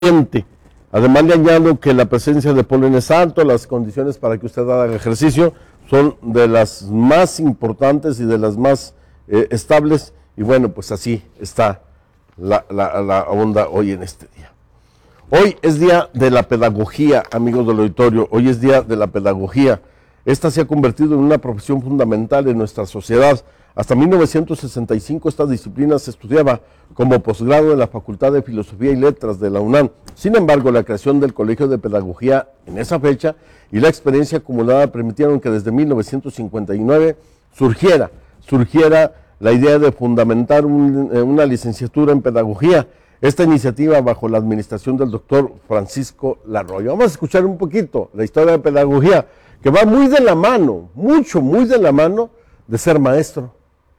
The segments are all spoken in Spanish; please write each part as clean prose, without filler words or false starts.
ambiente. Además le añado que la presencia de polen es alto, las condiciones para que usted haga ejercicio son de las más importantes y de las más estables, y bueno, pues así está la onda hoy en este día. Hoy es día de la pedagogía, amigos del auditorio, hoy es día de la pedagogía. Esta se ha convertido en una profesión fundamental en nuestra sociedad. Hasta 1965 esta disciplina se estudiaba como posgrado en la Facultad de Filosofía y Letras de la UNAM. Sin embargo, la creación del Colegio de Pedagogía en esa fecha y la experiencia acumulada permitieron que desde 1959 surgiera la idea de fundamentar una licenciatura en pedagogía. Esta iniciativa bajo la administración del doctor Francisco Larroyo. Vamos a escuchar un poquito la historia de pedagogía, que va muy de la mano, muy de la mano de ser maestro.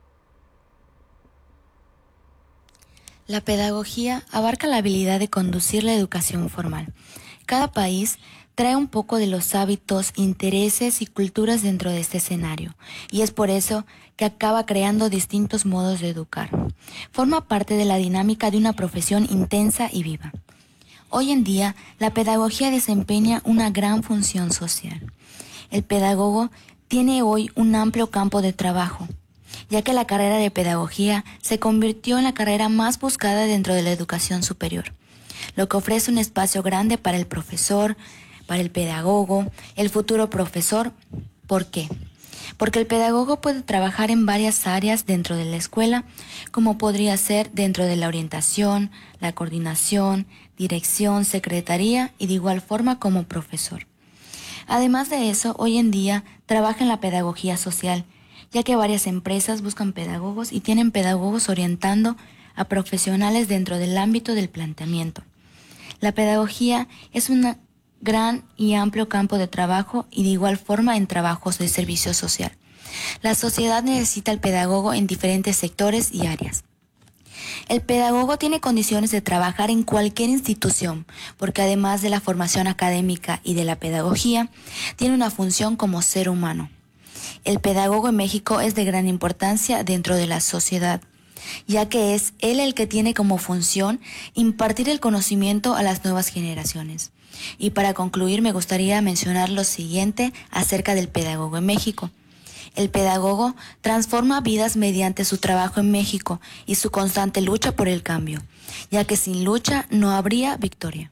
La pedagogía abarca la habilidad de conducir la educación formal. Cada país trae un poco de los hábitos, intereses y culturas dentro de este escenario, y es por eso que acaba creando distintos modos de educar. Forma parte de la dinámica de una profesión intensa y viva. Hoy en día, la pedagogía desempeña una gran función social. El pedagogo tiene hoy un amplio campo de trabajo, ya que la carrera de pedagogía se convirtió en la carrera más buscada dentro de la educación superior, lo que ofrece un espacio grande para el profesor, para el pedagogo, el futuro profesor. ¿Por qué? Porque el pedagogo puede trabajar en varias áreas dentro de la escuela, como podría ser dentro de la orientación, la coordinación, dirección, secretaría y de igual forma como profesor. Además de eso, hoy en día trabaja en la pedagogía social, ya que varias empresas buscan pedagogos y tienen pedagogos orientando a profesionales dentro del ámbito del planteamiento. La pedagogía es un gran y amplio campo de trabajo y de igual forma en trabajos de servicio social. La sociedad necesita al pedagogo en diferentes sectores y áreas. El pedagogo tiene condiciones de trabajar en cualquier institución, porque además de la formación académica y de la pedagogía, tiene una función como ser humano. El pedagogo en México es de gran importancia dentro de la sociedad, ya que es él el que tiene como función impartir el conocimiento a las nuevas generaciones. Y para concluir, me gustaría mencionar lo siguiente acerca del pedagogo en México. El pedagogo transforma vidas mediante su trabajo en México y su constante lucha por el cambio, ya que sin lucha no habría victoria.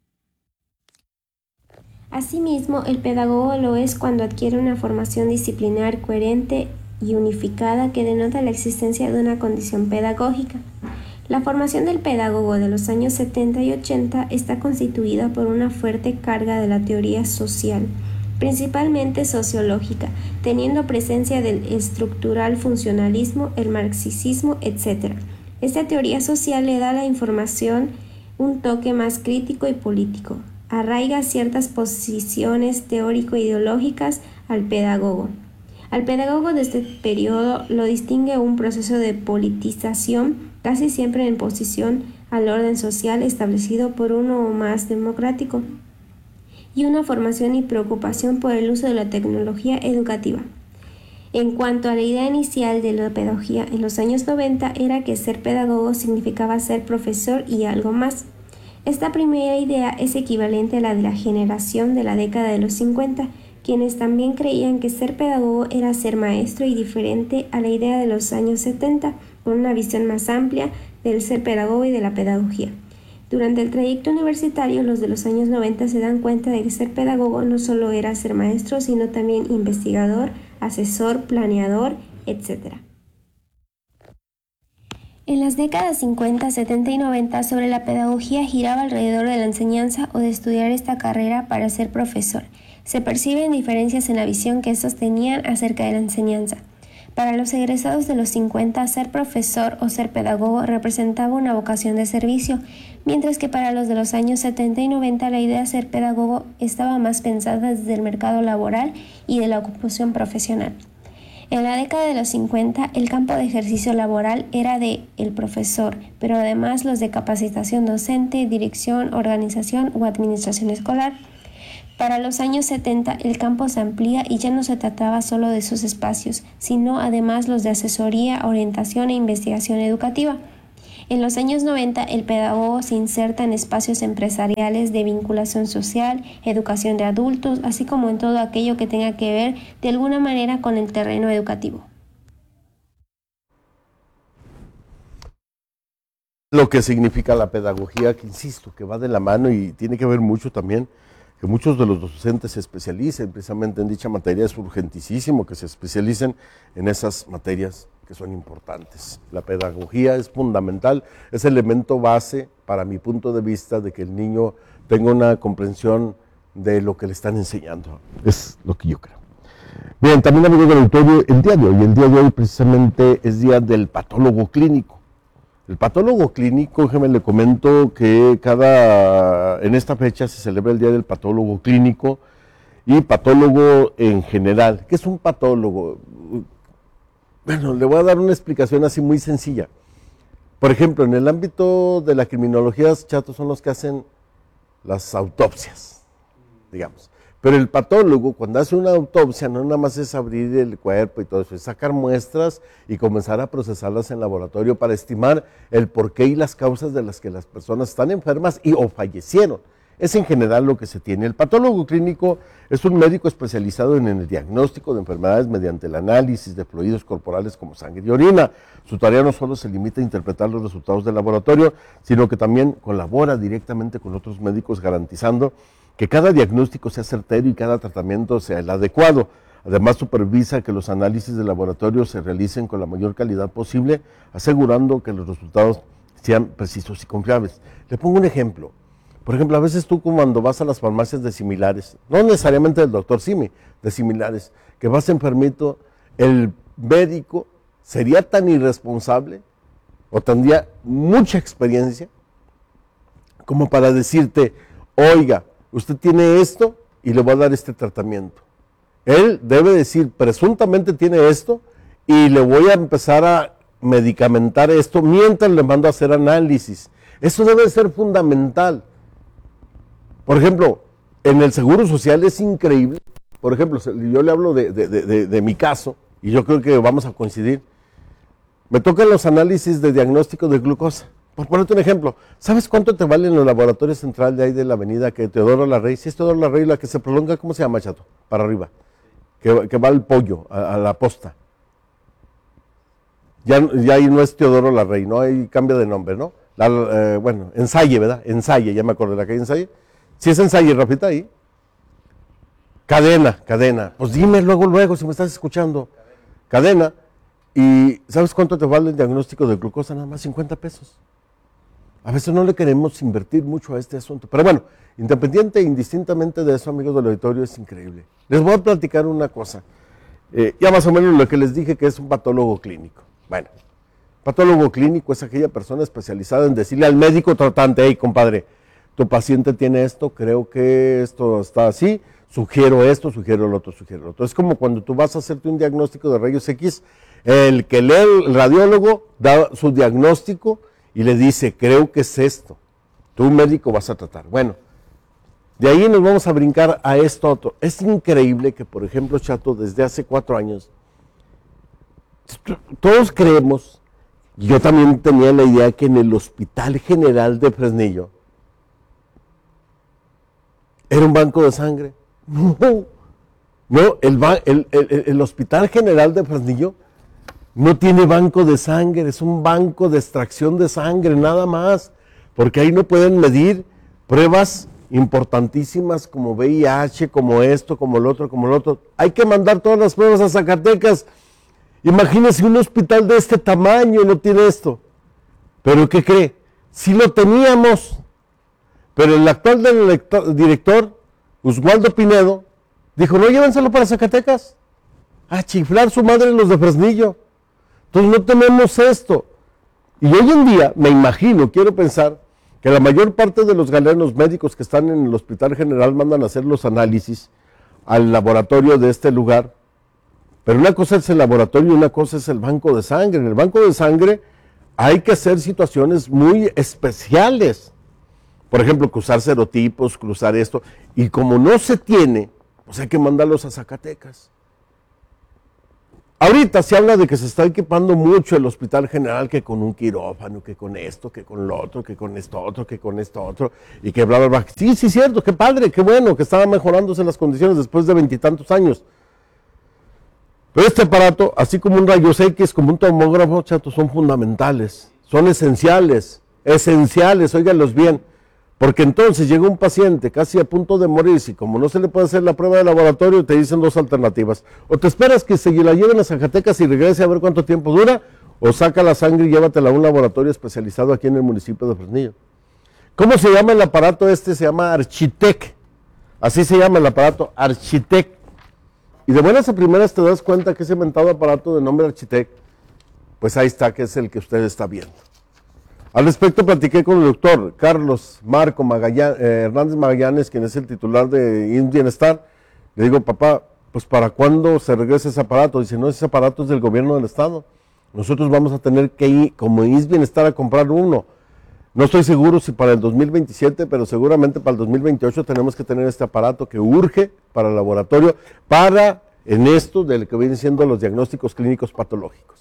Asimismo, el pedagogo lo es cuando adquiere una formación disciplinar coherente y unificada que denota la existencia de una condición pedagógica. La formación del pedagogo de los años 70 y 80 está constituida por una fuerte carga de la teoría social, principalmente sociológica, teniendo presencia del estructural funcionalismo, el marxismo, etc. Esta teoría social le da a la información un toque más crítico y político. Arraiga ciertas posiciones teórico-ideológicas al pedagogo. Al pedagogo de este periodo lo distingue un proceso de politización, casi siempre en oposición al orden social establecido por uno o más democrático, y una formación y preocupación por el uso de la tecnología educativa. En cuanto a la idea inicial de la pedagogía en los años 90 era que ser pedagogo significaba ser profesor y algo más. Esta primera idea es equivalente a la de la generación de la década de los 50, quienes también creían que ser pedagogo era ser maestro y diferente a la idea de los años 70, con una visión más amplia del ser pedagogo y de la pedagogía. Durante el trayecto universitario, los de los años 90 se dan cuenta de que ser pedagogo no solo era ser maestro, sino también investigador, asesor, planeador, etc. En las décadas 50, 70 y 90, sobre la pedagogía giraba alrededor de la enseñanza o de estudiar esta carrera para ser profesor. Se perciben diferencias en la visión que estos tenían acerca de la enseñanza. Para los egresados de los 50, ser profesor o ser pedagogo representaba una vocación de servicio, mientras que para los de los años 70 y 90 la idea de ser pedagogo estaba más pensada desde el mercado laboral y de la ocupación profesional. En la década de los 50, el campo de ejercicio laboral era de el profesor, pero además los de capacitación docente, dirección, organización o administración escolar. Para los años 70, el campo se amplía y ya no se trataba solo de sus espacios, sino además los de asesoría, orientación e investigación educativa. En los años 90, el pedagogo se inserta en espacios empresariales de vinculación social, educación de adultos, así como en todo aquello que tenga que ver de alguna manera con el terreno educativo. Lo que significa la pedagogía, que insisto, que va de la mano y tiene que ver mucho también que muchos de los docentes se especialicen precisamente en dicha materia. Es urgentísimo que se especialicen en esas materias que son importantes. La pedagogía es fundamental, es elemento base para mi punto de vista de que el niño tenga una comprensión de lo que le están enseñando. Es lo que yo creo. Bien, también amigos del auditorio, el día de hoy precisamente es día del patólogo clínico. El patólogo clínico, déjeme le comento que en esta fecha se celebra el Día del Patólogo Clínico y patólogo en general. ¿Qué es un patólogo? Bueno, le voy a dar una explicación así muy sencilla. Por ejemplo, en el ámbito de la criminología, los chatos son los que hacen las autopsias, digamos. Pero el patólogo, cuando hace una autopsia, no nada más es abrir el cuerpo y todo eso, es sacar muestras y comenzar a procesarlas en laboratorio para estimar el porqué y las causas de las que las personas están enfermas o fallecieron. Es en general lo que se tiene. El patólogo clínico es un médico especializado en el diagnóstico de enfermedades mediante el análisis de fluidos corporales como sangre y orina. Su tarea no solo se limita a interpretar los resultados del laboratorio, sino que también colabora directamente con otros médicos garantizando que cada diagnóstico sea certero y cada tratamiento sea el adecuado. Además, supervisa que los análisis de laboratorio se realicen con la mayor calidad posible, asegurando que los resultados sean precisos y confiables. Le pongo un ejemplo. Por ejemplo, a veces tú cuando vas a las farmacias de similares, no necesariamente del doctor Simi, de similares, que vas enfermito, el médico sería tan irresponsable o tendría mucha experiencia como para decirte, oiga, usted tiene esto y le voy a dar este tratamiento. Él debe decir, presuntamente tiene esto y le voy a empezar a medicamentar esto mientras le mando a hacer análisis. Eso debe ser fundamental. Por ejemplo, en el Seguro Social es increíble. Por ejemplo, yo le hablo de mi caso y yo creo que vamos a coincidir. Me tocan los análisis de diagnóstico de glucosa. Por ponerte un ejemplo, ¿sabes cuánto te valen los laboratorios central de ahí de la avenida que Teodoro Larrey? Si es Teodoro Larrey la que se prolonga, ¿cómo se llama, chato? Para arriba, que va al pollo, a la posta. Ya ahí no es Teodoro Larrey, ¿no? Ahí cambia de nombre, ¿no? Bueno, Ensaye, ¿verdad? Ensaye, ya me acordé de la calle Ensaye. Si es Ensaye, Rafita, ahí. Cadena. Pues dime luego, si me estás escuchando. Cadena. ¿Y sabes cuánto te vale el diagnóstico de glucosa? Nada más 50 pesos. A veces no le queremos invertir mucho a este asunto. Pero bueno, independiente e indistintamente de eso, amigos del auditorio, es increíble. Les voy a platicar una cosa. Ya más o menos lo que les dije que es un patólogo clínico. Bueno, patólogo clínico es aquella persona especializada en decirle al médico tratante, hey, compadre, tu paciente tiene esto, creo que esto está así, sugiero esto, sugiero lo otro, sugiero lo otro. Es como cuando tú vas a hacerte un diagnóstico de rayos X, el que lee el radiólogo da su diagnóstico y le dice, creo que es esto, tú médico vas a tratar. Bueno, de ahí nos vamos a brincar a esto otro. Es increíble que, por ejemplo, chato, desde hace 4 años, todos creemos, yo también tenía la idea que en el Hospital General de Fresnillo era un banco de sangre. No, el Hospital General de Fresnillo no tiene banco de sangre, es un banco de extracción de sangre, nada más, porque ahí no pueden medir pruebas importantísimas como VIH, como esto, como lo otro, como lo otro. Hay que mandar todas las pruebas a Zacatecas. Imagínese un hospital de este tamaño no tiene esto. ¿Pero qué cree? Sí lo teníamos, pero el actual director, Oswaldo Pinedo, dijo, no, llévenselo para Zacatecas. A chiflar su madre los de Fresnillo. Entonces no tenemos esto. Y hoy en día, me imagino, quiero pensar, que la mayor parte de los galenos médicos que están en el Hospital General mandan a hacer los análisis al laboratorio de este lugar. Pero una cosa es el laboratorio y una cosa es el banco de sangre. En el banco de sangre hay que hacer situaciones muy especiales. Por ejemplo, cruzar serotipos, cruzar esto. Y como no se tiene, pues hay que mandarlos a Zacatecas. Ahorita se habla de que se está equipando mucho el Hospital General, que con un quirófano, que con esto, que con lo otro, que con esto otro, que con esto otro, y que bla, bla, bla. Sí, sí, cierto, qué padre, qué bueno, que estaban mejorándose las condiciones después de 20 y tantos años. Pero este aparato, así como un rayos X, como un tomógrafo, chato, son fundamentales, son esenciales, óiganlos bien. Porque entonces llega un paciente casi a punto de morir y como no se le puede hacer la prueba de laboratorio, te dicen dos alternativas. O te esperas que se la lleven a Zacatecas y regrese a ver cuánto tiempo dura, o saca la sangre y llévatela a un laboratorio especializado aquí en el municipio de Fresnillo. ¿Cómo se llama el aparato este? Se llama Architec. Así se llama el aparato, Architec. Y de buenas a primeras te das cuenta que ese mentado aparato de nombre Architec, pues ahí está, que es el que usted está viendo. Al respecto platiqué con el doctor Carlos Marco Hernández Magallanes, quien es el titular de IMSS Bienestar. Le digo, papá, pues ¿para cuándo se regresa ese aparato? Dice, no, ese aparato es del gobierno del estado. Nosotros vamos a tener que ir, como IMSS Bienestar, a comprar uno. No estoy seguro si para el 2027, pero seguramente para el 2028 tenemos que tener este aparato que urge para el laboratorio, para en esto de lo que vienen siendo los diagnósticos clínicos patológicos.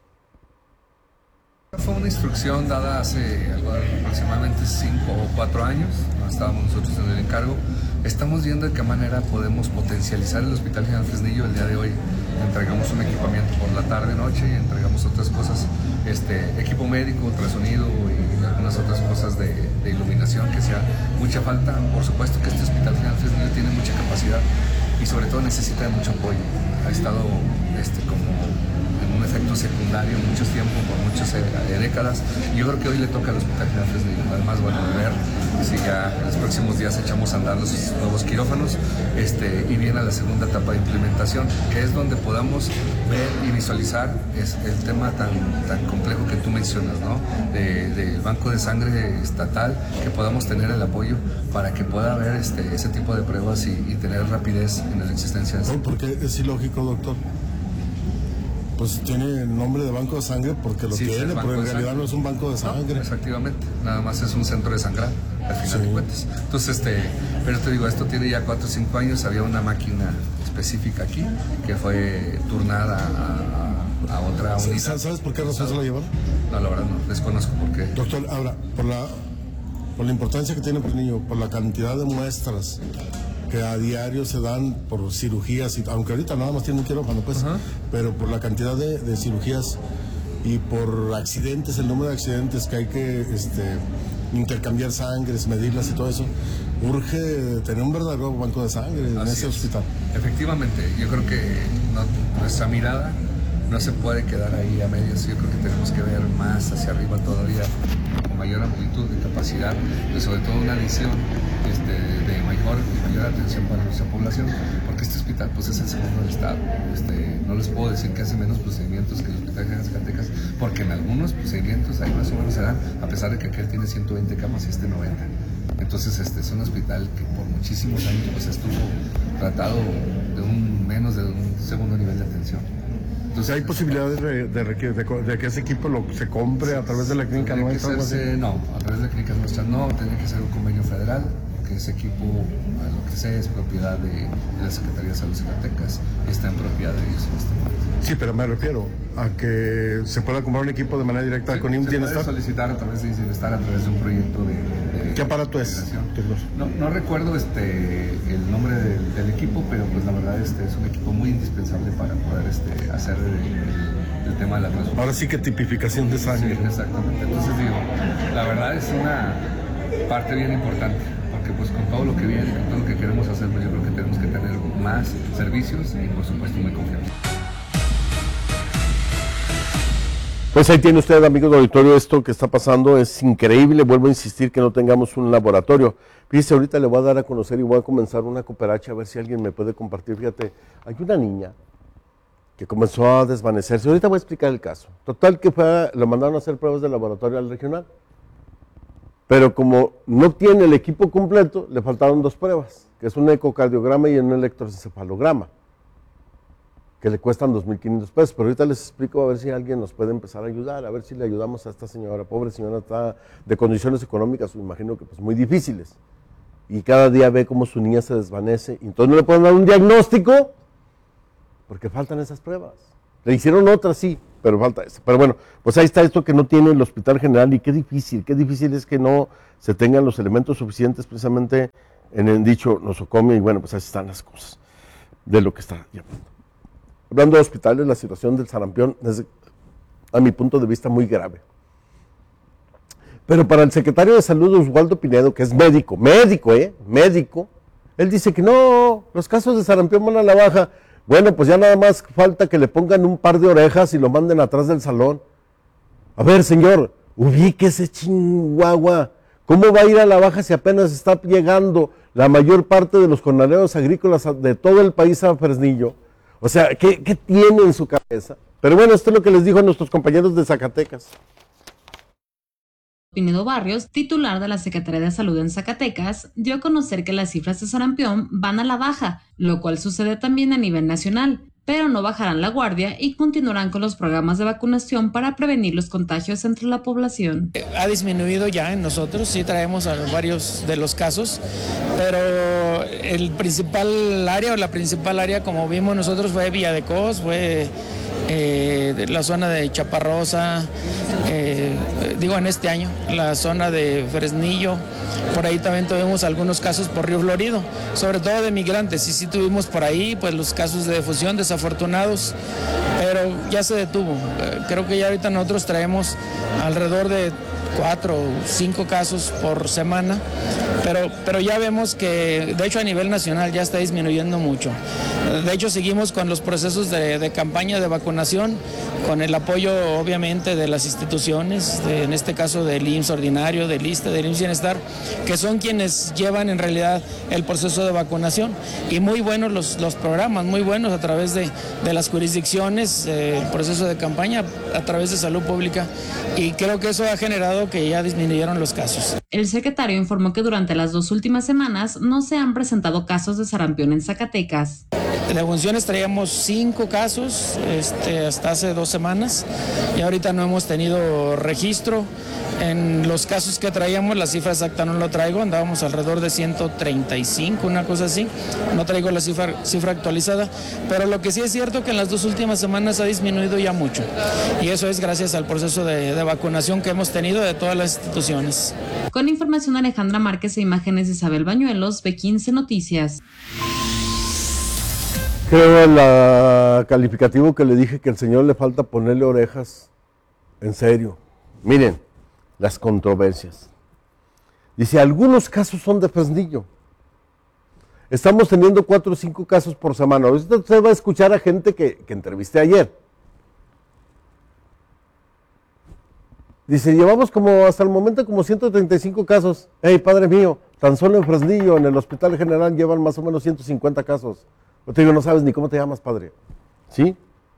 Fue una instrucción dada hace aproximadamente 5 o 4 años, estábamos nosotros en el encargo. Estamos viendo de qué manera podemos potencializar el Hospital General Fresnillo. El día de hoy entregamos un equipamiento por la tarde-noche y entregamos otras cosas, equipo médico, ultrasonido y algunas otras cosas de iluminación que hacía mucha falta. Por supuesto que este Hospital General Fresnillo tiene mucha capacidad y sobre todo necesita de mucho apoyo. Ha estado como en un efecto secundario mucho tiempo, por muchas décadas. Yo creo que hoy le toca al Hospital General Fresnillo. Además, bueno, ver si ya en los próximos días echamos a andar los nuevos quirófanos y viene la segunda etapa de implementación, que es donde podamos ver y visualizar el tema tan complejo que tú mencionas, ¿no? Del banco de sangre estatal, que podamos tener el apoyo para que pueda haber ese tipo de pruebas y tener rapidez en la existencia de eso. Porque es ilógico, doctor. Pues tiene el nombre de banco de sangre porque lo tiene, pero en realidad no es un banco de sangre. No, efectivamente, nada más es un centro de sangrado, al final de cuentas. Entonces, pero te digo, esto tiene ya 4 o 5 años, había una máquina específica aquí que fue turnada a otra unidad. ¿Sabes por qué razón se la llevaron? No, la verdad no, desconozco por qué. Doctor, ahora, por la importancia que tiene el niño, por la cantidad de muestras que a diario se dan por cirugías, aunque ahorita nada más tiene un quirófano, pues, pero por la cantidad de cirugías y por accidentes, el número de accidentes que hay que intercambiar sangres, medirlas y todo eso, urge tener un verdadero banco de sangre en ese hospital. Efectivamente, yo creo que nuestra mirada no se puede quedar ahí a medias. Yo creo que tenemos que ver más hacia arriba todavía, con mayor amplitud de capacidad, y sobre todo una visión de mayor atención para nuestra población, porque este hospital pues es el segundo del estado. No les puedo decir que hace menos procedimientos que el Hospital General de Zacatecas, porque en algunos procedimientos ahí más o menos se dan, a pesar de que aquel tiene 120 camas y 90. Entonces es un hospital que por muchísimos años pues estuvo tratado menos de un segundo nivel de atención. Entonces, ¿hay posibilidades de que ese equipo se compre a través de la clínica nuestra? No, a través de la clínica nuestra no, tendría que ser un convenio federal, porque ese equipo, a lo que sé, es propiedad de la Secretaría de Salud Zacatecas y está en propiedad de ellos en este momento. Sí, pero me refiero a que se pueda comprar un equipo de manera directa con IMSS Bienestar. Se puede solicitar a través de IMSS Bienestar, a través de un proyecto de ¿qué aparato es? No recuerdo el nombre del equipo, pero pues la verdad es un equipo muy indispensable para poder hacer el tema de la transfusión. Ahora sí que tipificación de sangre. Sí, exactamente. Entonces digo, la verdad es una parte bien importante, porque pues con todo lo que viene, con todo lo que queremos hacer, pues yo creo que tenemos que tener más servicios y por supuesto muy confiables. Pues ahí tiene usted, amigos del auditorio, esto que está pasando es increíble. Vuelvo a insistir que no tengamos un laboratorio. Fíjese, ahorita le voy a dar a conocer y voy a comenzar una cooperacha, a ver si alguien me puede compartir. Fíjate, hay una niña que comenzó a desvanecerse. Ahorita voy a explicar el caso. Total que lo mandaron a hacer pruebas de laboratorio al regional. Pero como no tiene el equipo completo, le faltaron 2 pruebas, que es un ecocardiograma y un electroencefalograma, que le cuestan 2,500 pesos, pero ahorita les explico a ver si alguien nos puede empezar a ayudar, a ver si le ayudamos a esta señora. Pobre señora, está de condiciones económicas, me imagino que pues muy difíciles, y cada día ve cómo su niña se desvanece, y entonces no le pueden dar un diagnóstico, porque faltan esas pruebas. Le hicieron otra, sí, pero falta esta. Pero bueno, pues ahí está esto que no tiene el Hospital General y qué difícil es que no se tengan los elementos suficientes precisamente en el dicho nosocomio y bueno, pues así están las cosas de lo que está llamando. Hablando de hospitales, la situación del sarampión es, a mi punto de vista, muy grave. Pero para el secretario de Salud, Oswaldo Pinedo, que es médico, él dice que no, los casos de sarampión van a la baja. Bueno, pues ya nada más falta que le pongan un par de orejas y lo manden atrás del salón. A ver, señor, ubíquese, Chihuahua. ¿Cómo va a ir a la baja si apenas está llegando la mayor parte de los jornaleros agrícolas de todo el país a Fresnillo? O sea, ¿qué tiene en su cabeza? Pero bueno, esto es lo que les dijo a nuestros compañeros de Zacatecas. Pinedo Barrios, titular de la Secretaría de Salud en Zacatecas, dio a conocer que las cifras de sarampión van a la baja, lo cual sucede también a nivel nacional, pero no bajarán la guardia y continuarán con los programas de vacunación para prevenir los contagios entre la población. Ha disminuido ya en nosotros, sí traemos a varios de los casos, pero la principal área, como vimos nosotros, fue Villa de Cos, fue la zona de Chaparrosa, en este año, la zona de Fresnillo, por ahí también tuvimos algunos casos por Río Florido, sobre todo de migrantes, y sí tuvimos por ahí pues los casos de difusión desafortunados, pero ya se detuvo. Creo que ya ahorita nosotros traemos alrededor de 4 o 5 casos por semana, pero ya vemos que de hecho a nivel nacional ya está disminuyendo mucho. De hecho seguimos con los procesos de campaña de vacunación, con el apoyo obviamente de las instituciones, en este caso del IMSS ordinario, del ISSSTE, del IMSS Bienestar, que son quienes llevan en realidad el proceso de vacunación, y muy buenos los programas, muy buenos a través de las jurisdicciones, el proceso de campaña a través de salud pública, y creo que eso ha generado que ya disminuyeron los casos. El secretario informó que durante las 2 últimas semanas no se han presentado casos de sarampión en Zacatecas. De funciones traíamos 5 casos hasta hace 2 semanas y ahorita no hemos tenido registro. En los casos que traíamos, la cifra exacta no la traigo, andábamos alrededor de 135, una cosa así, no traigo la cifra actualizada, pero lo que sí es cierto que en las 2 últimas semanas ha disminuido ya mucho, y eso es gracias al proceso de vacunación que hemos tenido de todas las instituciones. Con información de Alejandra Márquez e imágenes de Isabel Bañuelos, B15 Noticias. Creo el calificativo que le dije que al señor le falta ponerle orejas, en serio. Miren, las controversias. Dice, algunos casos son de Fresnillo. Estamos teniendo 4 o 5 casos por semana. Ahorita usted va a escuchar a gente que entrevisté ayer. Dice, llevamos hasta el momento como 135 casos. Hey, padre mío, tan solo en Fresnillo, en el Hospital General, llevan más o menos 150 casos. Yo te digo, no sabes ni cómo te llamas, padre. ¿Sí?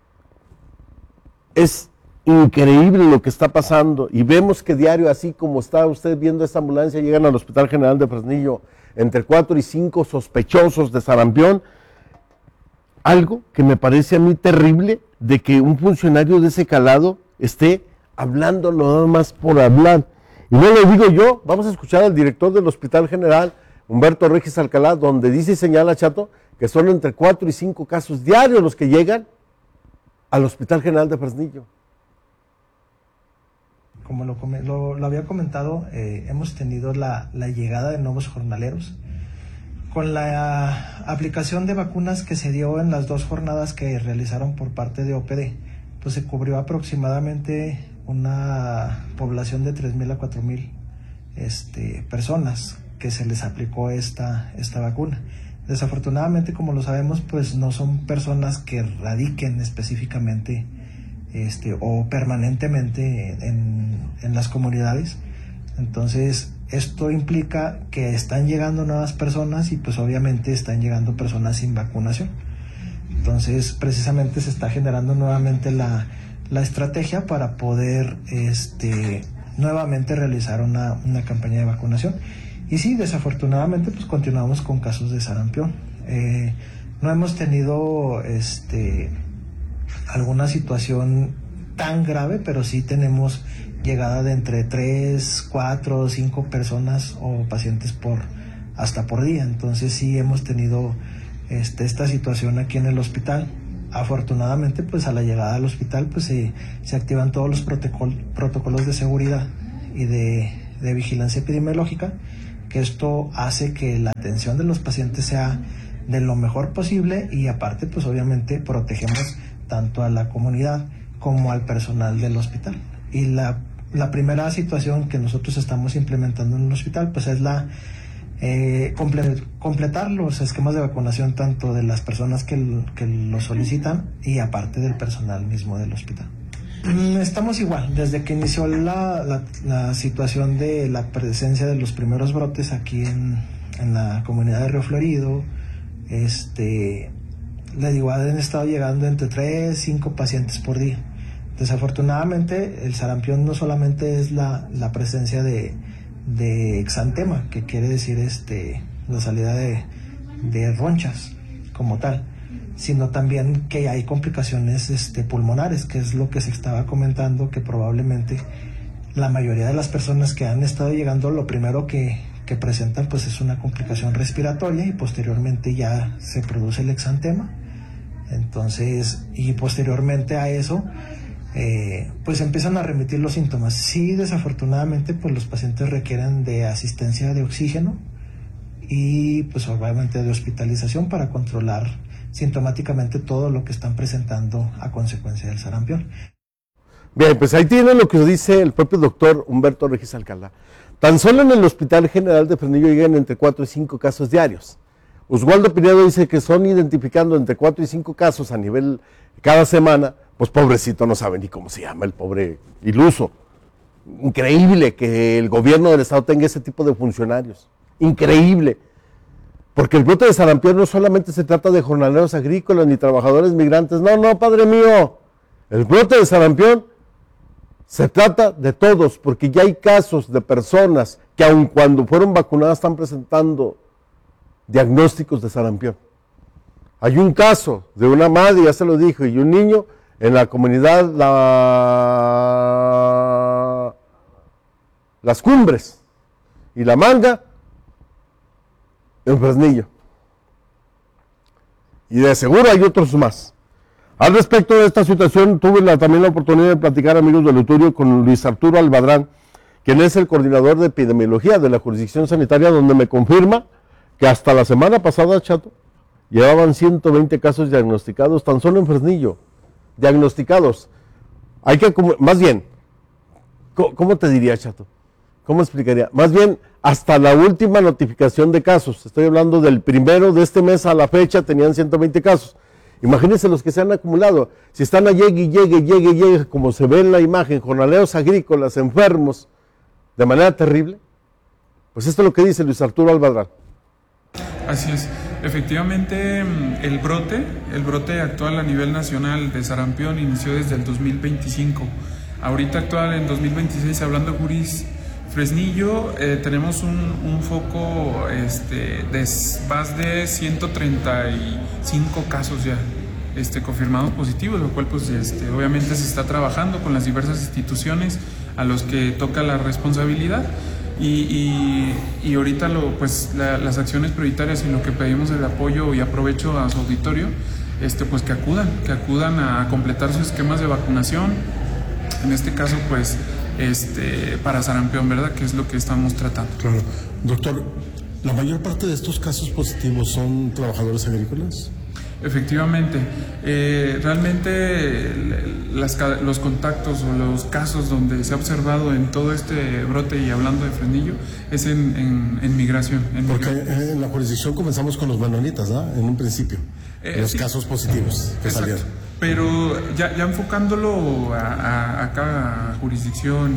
Es increíble lo que está pasando y vemos que diario, así como está usted viendo esta ambulancia, llegan al Hospital General de Fresnillo entre 4 y 5 sospechosos de sarampión. Algo que me parece a mí terrible de que un funcionario de ese calado esté hablando nada más por hablar. Y no lo digo yo, vamos a escuchar al director del Hospital General, Humberto Regis Alcalá, donde dice y señala, Chato, que son entre 4 y 5 casos diarios los que llegan al Hospital General de Fresnillo. Como lo había comentado, hemos tenido la llegada de nuevos jornaleros. Con la aplicación de vacunas que se dio en las 2 jornadas que realizaron por parte de OPD, pues se cubrió aproximadamente una población de 3,000 a 4,000 personas que se les aplicó esta vacuna. Desafortunadamente, como lo sabemos, pues no son personas que radiquen específicamente o permanentemente en las comunidades. Entonces, esto implica que están llegando nuevas personas y pues obviamente están llegando personas sin vacunación. Entonces, precisamente se está generando nuevamente la estrategia para poder nuevamente realizar una campaña de vacunación. Y sí, desafortunadamente, pues continuamos con casos de sarampión. No hemos tenido alguna situación tan grave, pero sí tenemos llegada de entre 3, 4, 5 personas o pacientes hasta por día. Entonces sí hemos tenido esta situación aquí en el hospital. afortunadamente, pues a la llegada al hospital, pues se activan todos los protocolos de seguridad y de vigilancia epidemiológica, que esto hace que la atención de los pacientes sea de lo mejor posible, y aparte, pues obviamente protegemos tanto a la comunidad como al personal del hospital. Y la primera situación que nosotros estamos implementando en el hospital, pues es completar los esquemas de vacunación tanto de las personas que lo solicitan y aparte del personal mismo del hospital. Estamos igual, desde que inició la situación de la presencia de los primeros brotes aquí en la comunidad de Río Florido, le digo, han estado llegando entre 3 y 5 pacientes por día. Desafortunadamente, el sarampión no solamente es la presencia de exantema, que quiere decir la salida de ronchas como tal, sino también que hay complicaciones pulmonares, que es lo que se estaba comentando, que probablemente la mayoría de las personas que han estado llegando, lo primero que presentan pues es una complicación respiratoria, y posteriormente ya se produce el exantema. Entonces, y posteriormente a eso pues empiezan a remitir los síntomas. Sí, desafortunadamente, pues los pacientes requieren de asistencia de oxígeno y pues obviamente de hospitalización para controlar sintomáticamente todo lo que están presentando a consecuencia del sarampión. Bien, pues ahí tiene lo que dice el propio doctor Humberto Regis Alcalá. Tan solo en el Hospital General de Fresnillo llegan entre 4 y 5 casos diarios. Oswaldo Pinedo dice que son identificando entre 4 y 5 casos a nivel cada semana. Pues pobrecito, no sabe ni cómo se llama el pobre iluso. Increíble que el gobierno del estado tenga ese tipo de funcionarios. Increíble. Porque el brote de sarampión no solamente se trata de jornaleros agrícolas ni trabajadores migrantes. No, padre mío. El brote de sarampión se trata de todos, porque ya hay casos de personas que aun cuando fueron vacunadas están presentando diagnósticos de sarampión. Hay un caso de una madre, ya se lo dijo, y un niño en la comunidad Las Cumbres y La Manga, en Fresnillo. Y de seguro hay otros más. Al respecto de esta situación, tuve también la oportunidad de platicar, amigos del auditorio, con Luis Arturo Albadrán, quien es el coordinador de epidemiología de la jurisdicción sanitaria, donde me confirma que hasta la semana pasada, Chato, llevaban 120 casos diagnosticados tan solo en Fresnillo. Diagnosticados. Hay que, más bien, ¿cómo te diría, Chato? ¿Cómo explicaría? Más bien, hasta la última notificación de casos. Estoy hablando del 1 de este mes a la fecha, tenían 120 casos. Imagínense los que se han acumulado. Si están a llegue, como se ve en la imagen, jornaleros agrícolas, enfermos, de manera terrible. Pues esto es lo que dice Luis Arturo Albadrán. Así es. Efectivamente, el brote actual a nivel nacional de sarampión inició desde el 2025. Ahorita actual en 2026, hablando de Juris Fresnillo, tenemos un foco de más de 135 casos ya confirmados positivos, lo cual pues obviamente se está trabajando con las diversas instituciones a los que toca la responsabilidad. Y ahorita las acciones prioritarias y lo que pedimos el apoyo, y aprovecho a su auditorio, pues que acudan a completar sus esquemas de vacunación, en este caso pues para sarampión, ¿verdad? Que es lo que estamos tratando. Claro. Doctor, ¿la mayor parte de estos casos positivos son trabajadores agrícolas? Efectivamente, realmente los contactos o los casos donde se ha observado en todo este brote, y hablando de Fresnillo, es en migración. Porque en la jurisdicción comenzamos con los menonitas, ¿no? En un principio, los sí, casos positivos que salieron. Pero ya enfocándolo a cada jurisdicción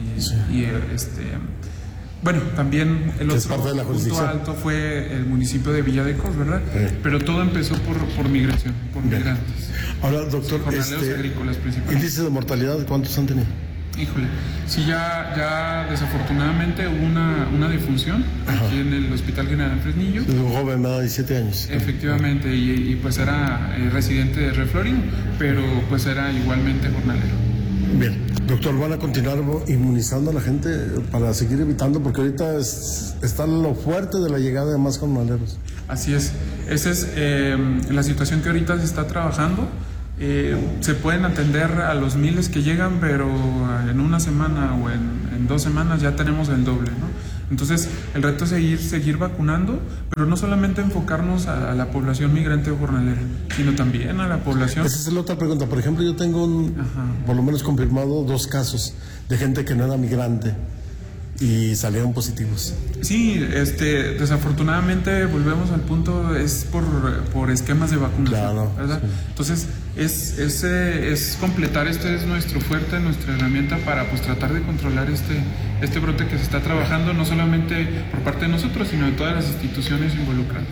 bueno, también el otro punto alto fue el municipio de Villa de Cos, ¿verdad? Pero todo empezó por migración, por migrantes. Ahora, doctor, jornaleros agrícolas principalmente. ¿Índice de mortalidad cuántos han tenido? Híjole, sí, ya desafortunadamente hubo una defunción aquí en el Hospital General Fresnillo. Un joven de 17 años. Efectivamente, y pues era residente de Río Florido, pero pues era igualmente jornalero. Bien. Doctor, ¿van a continuar inmunizando a la gente para seguir evitando? Porque ahorita está lo fuerte de la llegada de más jornaleros. Así es. Esa es la situación que ahorita se está trabajando. Se pueden atender a los miles que llegan, pero en una semana o en 2 semanas ya tenemos el doble, ¿no? Entonces, el reto es seguir vacunando, pero no solamente enfocarnos a la población migrante o jornalera, sino también a la población... Esa es la otra pregunta. Por ejemplo, yo tengo por lo menos confirmado 2 casos de gente que no era migrante y salieron positivos. Sí, desafortunadamente volvemos al punto, es por esquemas de vacunación, claro, ¿verdad? Sí. Entonces, es completar, este es nuestro fuerte, nuestra herramienta para pues tratar de controlar este brote que se está trabajando, no solamente por parte de nosotros, sino de todas las instituciones involucradas.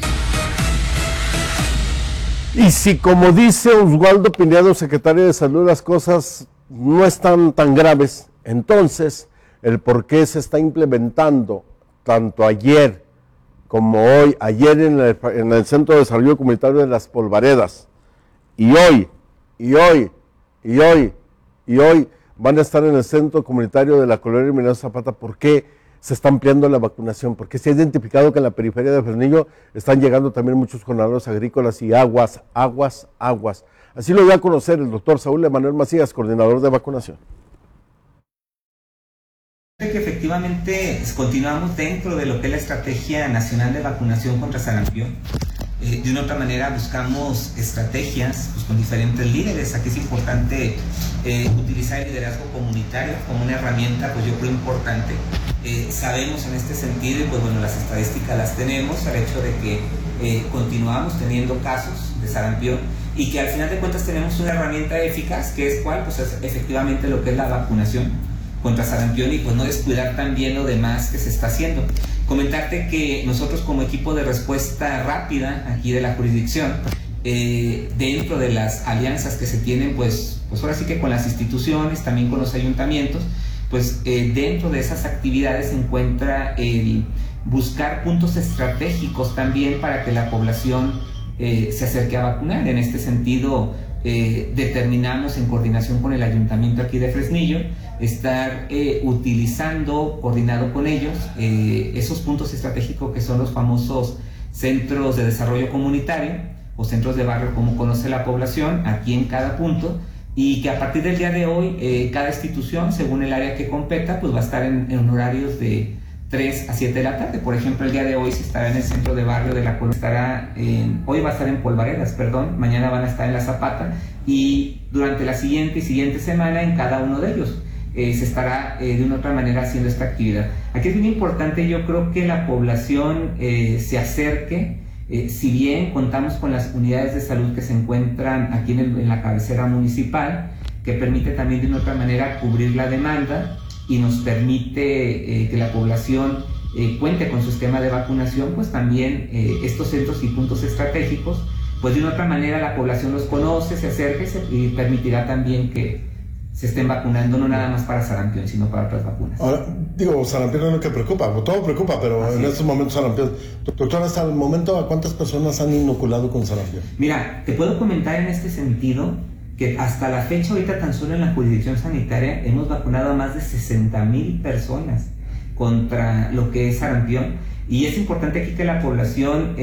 Y si, como dice Oswaldo Pinedo, secretario de Salud, las cosas no están tan graves, entonces el por qué se está implementando tanto ayer como hoy, ayer en el Centro de Desarrollo Comunitario de Las Polvaredas, y hoy van a estar en el Centro Comunitario de la Colonia Emiliano Zapata. ¿Por qué se está ampliando la vacunación? Porque se ha identificado que en la periferia de Fresnillo están llegando también muchos jornaleros agrícolas y aguas. Así lo dio a conocer el doctor Saúl Emanuel Macías, coordinador de vacunación. Que efectivamente continuamos dentro de lo que es la Estrategia Nacional de Vacunación contra Sarampión. De una otra manera buscamos estrategias pues, con diferentes líderes. Aquí es importante utilizar el liderazgo comunitario como una herramienta, pues yo creo importante. Sabemos en este sentido, y pues bueno, las estadísticas las tenemos, al hecho de que continuamos teniendo casos de sarampión y que al final de cuentas tenemos una herramienta eficaz, que es ¿cuál? Pues es efectivamente lo que es la vacunación contra sarampión, y pues no descuidar también lo demás que se está haciendo. Comentarte que nosotros como equipo de respuesta rápida aquí de la jurisdicción, dentro de las alianzas que se tienen, pues ahora sí que con las instituciones, también con los ayuntamientos, pues dentro de esas actividades se encuentra el buscar puntos estratégicos también para que la población se acerque a vacunar. En este sentido, determinamos en coordinación con el ayuntamiento aquí de Fresnillo estar utilizando, coordinado con ellos, esos puntos estratégicos que son los famosos centros de desarrollo comunitario o centros de barrio, como conoce la población, aquí en cada punto, y que a partir del día de hoy cada institución, según el área que competa, pues va a estar en horarios de 3 a 7 de la tarde. Por ejemplo, el día de hoy se estará en el centro de barrio de la colonia, hoy va a estar en Polvaredas, mañana van a estar en La Zapata, y durante la siguiente semana en cada uno de ellos se estará de una u otra manera haciendo esta actividad. Aquí es bien importante, yo creo que la población se acerque, si bien contamos con las unidades de salud que se encuentran aquí en la cabecera municipal, que permite también de una u otra manera cubrir la demanda y nos permite que la población cuente con su esquema de vacunación, pues también estos centros y puntos estratégicos, pues de una u otra manera la población los conoce, se acerca y permitirá también que se estén vacunando no nada más para sarampión, sino para otras vacunas. Ahora, digo, sarampión es lo que preocupa, todo preocupa, pero así en estos momentos sarampión. Doctor, hasta el momento, ¿a cuántas personas han inoculado con sarampión? Mira, te puedo comentar en este sentido que hasta la fecha, ahorita tan solo en la jurisdicción sanitaria, hemos vacunado a más de 60,000 personas contra lo que es sarampión. Y es importante aquí que la población,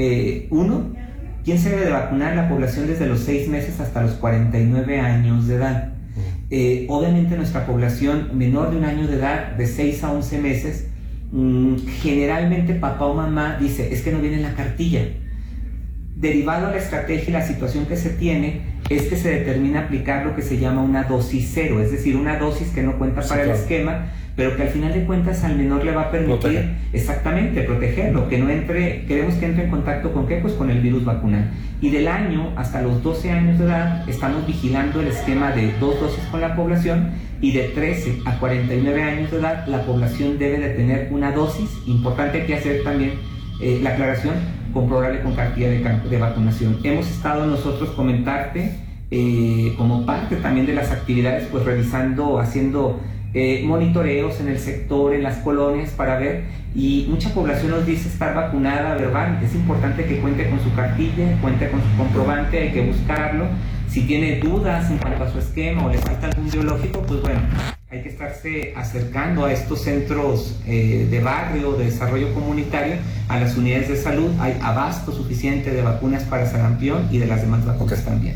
¿quién se debe de vacunar? La población desde los 6 meses hasta los 49 años de edad. Obviamente nuestra población menor de 1 año de edad, de 6 a 11 meses, generalmente papá o mamá dice, es que no viene en la cartilla. Derivado a la estrategia y la situación que se tiene, es que se determina aplicar lo que se llama una dosis cero, es decir, una dosis que no cuenta para el esquema, pero que al final de cuentas al menor le va a permitir protegerlo, que no entre, queremos que entre en contacto con ¿qué? Pues con el virus vacunal. Y del año hasta los 12 años de edad estamos vigilando el esquema de 2 dosis con la población, y de 13 a 49 años de edad la población debe de tener una dosis. Importante que hacer también la aclaración, comprobarle con cartilla de vacunación. Hemos estado nosotros, comentarte, como parte también de las actividades, pues revisando, haciendo monitoreos en el sector, en las colonias, para ver, y mucha población nos dice estar vacunada verbal. Es importante que cuente con su cartilla, cuente con su comprobante, hay que buscarlo. Si tiene dudas en cuanto a su esquema o le falta algún biológico, pues bueno, Hay que estarse acercando a estos centros de barrio, de desarrollo comunitario, a las unidades de salud. Hay abasto suficiente de vacunas para sarampión y de las demás vacunas también.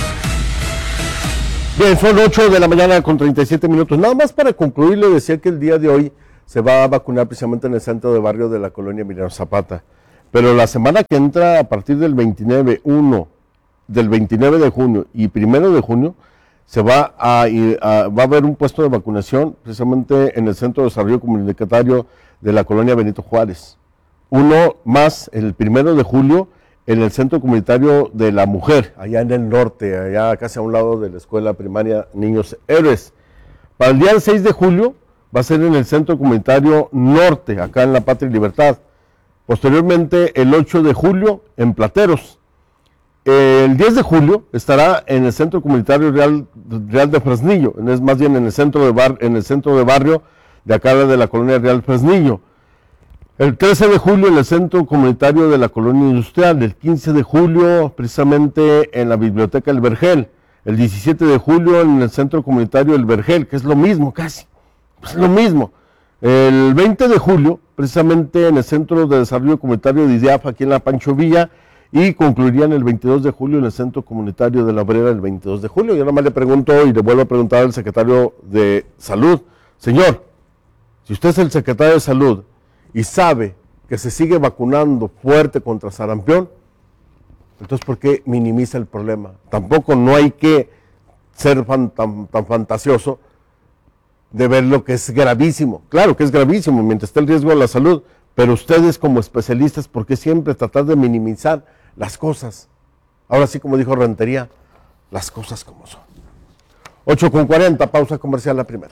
Bien, son 8 de la mañana con 37 minutos. Nada más para concluir, le decía que el día de hoy se va a vacunar precisamente en el centro de barrio de la colonia Emiliano Zapata. Pero la semana que entra, a partir del 29 de junio y 1 de junio, va a haber un puesto de vacunación precisamente en el Centro de Desarrollo Comunitario de la colonia Benito Juárez. Uno más el 1 de julio en el Centro Comunitario de la Mujer, allá en el norte, allá casi a un lado de la Escuela Primaria Niños Héroes. Para el día 6 de julio va a ser en el Centro Comunitario Norte, acá en La Patria y Libertad. Posteriormente, el 8 de julio en Plateros. El 10 de julio estará en el Centro Comunitario Real de Fresnillo, es más bien en el centro de barrio de acá de la colonia Real Fresnillo. El 13 de julio en el Centro Comunitario de la Colonia Industrial. El 15 de julio precisamente en la Biblioteca El Vergel. El 17 de julio en el Centro Comunitario El Vergel, que es lo mismo casi, es lo mismo. El 20 de julio precisamente en el Centro de Desarrollo Comunitario de IDEAF, aquí en la Pancho Villa, y concluirían el 22 de julio en el Centro Comunitario de La Obrera el 22 de julio. Yo nada más le pregunto y le vuelvo a preguntar al secretario de Salud. Señor, si usted es el secretario de Salud y sabe que se sigue vacunando fuerte contra sarampión, entonces ¿por qué minimiza el problema? Tampoco no hay que ser tan fantasioso de ver lo que es gravísimo. Claro que es gravísimo mientras esté el riesgo de la salud, pero ustedes como especialistas, ¿por qué siempre tratar de minimizar las cosas? Ahora sí, como dijo Rentería, las cosas como son. 8:40, pausa comercial la primera.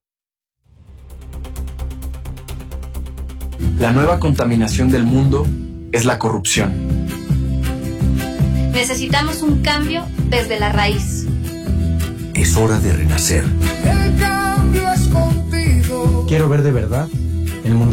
La nueva contaminación del mundo es la corrupción. Necesitamos un cambio desde la raíz. Es hora de renacer. El cambio es contigo. Quiero ver de verdad el mundo